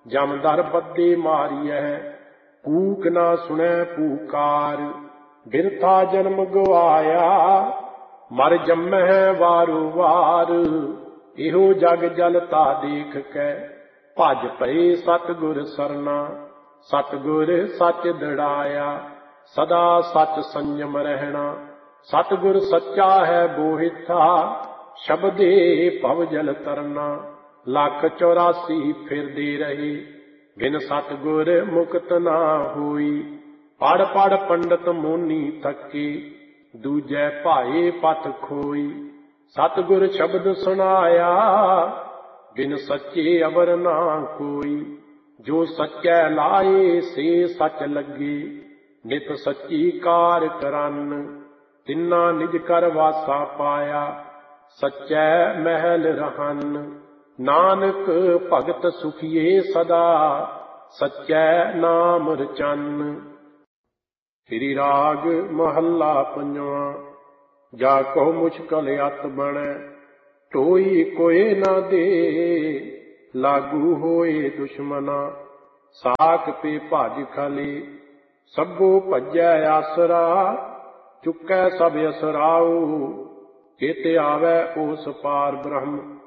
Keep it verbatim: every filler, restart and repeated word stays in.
जमदर birthday मारियह, कूक ना सुनै पुकार। बिरथा जन्म गवाया, मर जम्मह वारो वार। इहो जग जलता देख कै, भज पए सतगुर सरना। सतगुर सच दृढ़ाया, सदा सच संयम रहना। सतगुर सच्चा है बोहिथा, शब्दे भव जल तरना। लख चौरासी फिरदे रहे, बिन सतगुर मुक्त ना होई। पढ़ पढ़ पंडित मोनी थके, दूजै भाए पथ खोई। सतगुर शब्द सुनाया, बिन सच्चे अवर ना कोई। जो सच्चै लाए से सच लगे, नित सच्ची कार करन। तिन्ना निज कर वासा पाया, सच्चै महल रहन। नानक भगत सुखिए सदा, सच्चै नाम रचन। श्री राग महला पंजवां। जा कहो मुश्किल अत बनै, ढोई कोई ना दे। लागू होए दुश्मना, साक पे भज खले। सभो भजै आसरा, चुकै सब असराओ। चित आवै ओस पार ब्रह्म,